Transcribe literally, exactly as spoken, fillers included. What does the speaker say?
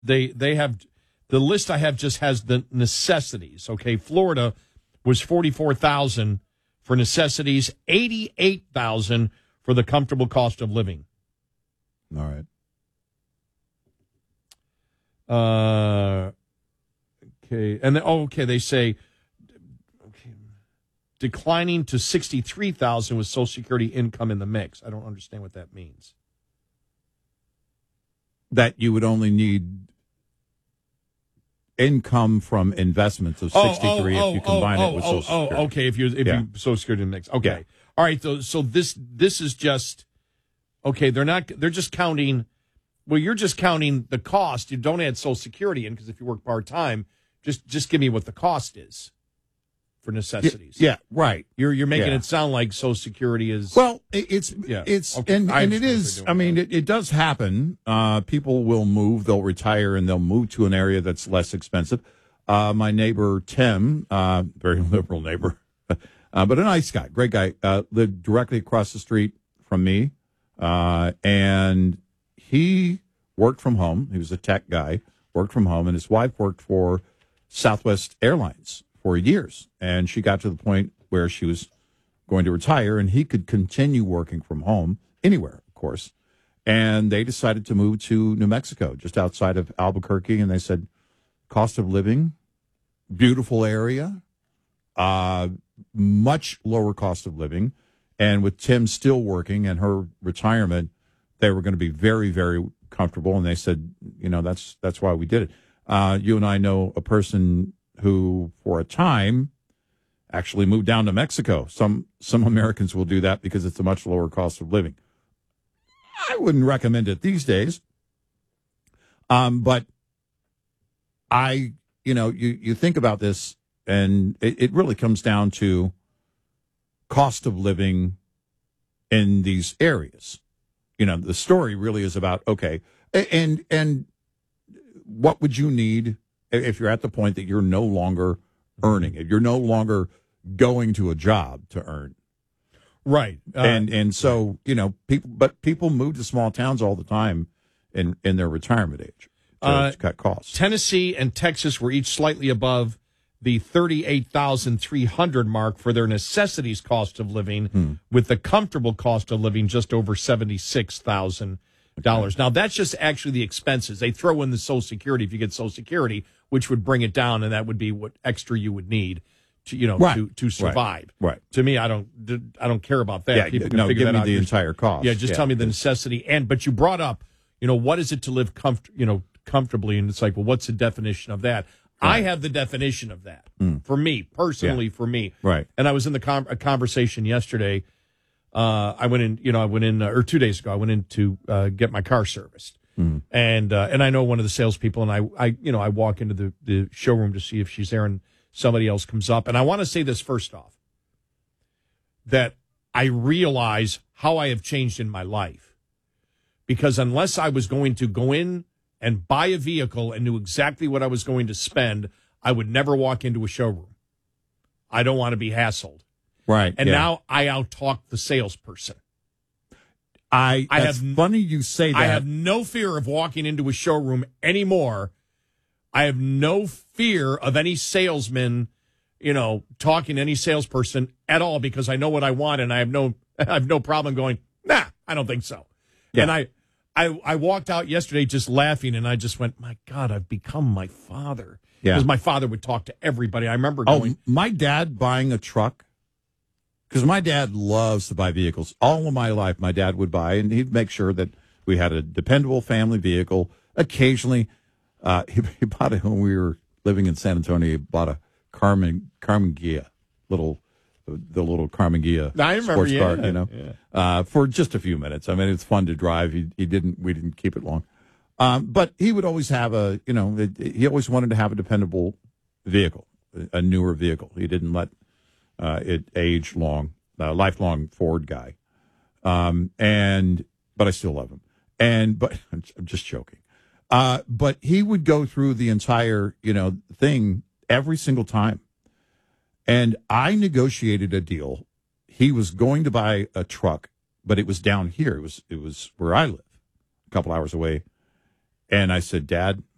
they they have the list I have just has the necessities. Okay, Florida was forty-four thousand for necessities, eighty-eight thousand for the comfortable cost of living. All right. Uh, okay, and then, oh, okay, they say okay, declining to sixty-three thousand with Social Security income in the mix. I don't understand what that means. That you would only need income from investments of sixty-three oh, oh, if you oh, combine oh, it with oh, Social Security. Oh, okay, if you if yeah. you Social Security mix. Okay, yeah. all right. So, so this this is just okay. They're not. They're just counting. Well, you're just counting the cost. You don't add Social Security in because if you work part time, just just give me what the cost is for necessities. Yeah, yeah right. You're you're making yeah. it sound like Social Security is well. It's yeah. it's okay. and, and it is. I mean, it, it does happen. Uh, people will move. They'll retire and they'll move to an area that's less expensive. Uh, my neighbor Tim, uh, very liberal neighbor, uh, but a nice guy, great guy, uh, lived directly across the street from me, uh, and he worked from home. He was a tech guy, worked from home, and his wife worked for Southwest Airlines for years. And she got to the point where she was going to retire, and he could continue working from home anywhere, of course. And they decided to move to New Mexico, just outside of Albuquerque. And they said, cost of living, beautiful area, uh, much lower cost of living. And with Tim still working and her retirement, they were going to be very, very comfortable. And they said, you know, that's that's why we did it. Uh, you and I know a person who, for a time, actually moved down to Mexico. Some some Americans will do that because it's a much lower cost of living. I wouldn't recommend it these days. Um, but I, you know, you, you think about this, and it, it really comes down to cost of living in these areas. You know, the story really is about, okay, and and what would you need if you're at the point that you're no longer earning, if you're no longer going to a job to earn? Right. Uh, and and so, you know, people, but people move to small towns all the time in, in their retirement age to, uh, to cut costs. Tennessee and Texas were each slightly above the thirty-eight thousand three hundred mark for their necessities cost of living, hmm. with the comfortable cost of living just over seventy-six thousand dollars. Okay. Now, that's just actually the expenses. They throw in the Social Security if you get Social Security, which would bring it down, and that would be what extra you would need to, you know, right. to, to survive. Right. right. To me, I don't I don't care about that. Yeah, People can no, figure give that me out. the entire cost. Yeah, just yeah. tell me the necessity. And but you brought up, you know, what is it to live comfort, you know, comfortably? And it's like, well, what's the definition of that? Right. I have the definition of that mm. for me, personally, yeah. for me. Right. And I was in the com- a conversation yesterday. Uh, I went in, you know, I went in, uh, or two days ago, I went in to uh, get my car serviced. Mm. And uh, and I know one of the salespeople, and I, I you know, I walk into the, the showroom to see if she's there, and somebody else comes up. And I want to say this first off, that I realize how I have changed in my life. Because unless I was going to go in and buy a vehicle and knew exactly what I was going to spend, I would never walk into a showroom. I don't want to be hassled. Right. And yeah. now I out-talk the salesperson. I, I that's have funny you say that. I have no fear of walking into a showroom anymore. I have no fear of any salesman, you know, talking to any salesperson at all, because I know what I want, and I have no I have no problem going, nah, I don't think so. Yeah. And I I, I walked out yesterday just laughing, and I just went, my God, I've become my father. Yeah. Because my father would talk to everybody. I remember going. Oh, my dad buying a truck, because my dad loves to buy vehicles. All of my life, my dad would buy, and he'd make sure that we had a dependable family vehicle. Occasionally, uh, he, he bought it when we were living in San Antonio. He bought a Carmen, Carmen Ghia, little the little Carmen Ghia I remember, sports yeah, car, you know, yeah. uh, for just a few minutes. I mean, it's fun to drive. He, he didn't, we didn't keep it long. Um, but he would always have a, you know, it, he always wanted to have a dependable vehicle, a newer vehicle. He didn't let uh, it age long, a lifelong Ford guy. Um, and, but I still love him. And, but I'm just joking. Uh, but he would go through the entire, you know, thing every single time. And I negotiated a deal. He was going to buy a truck, but it was down here. It was it was where I live, a couple hours away. And I said, Dad,